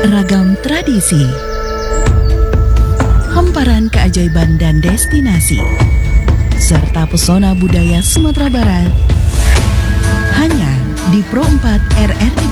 Ragam tradisi, hamparan keajaiban dan destinasi, serta pesona budaya Sumatera Barat, hanya di Pro 4 RRI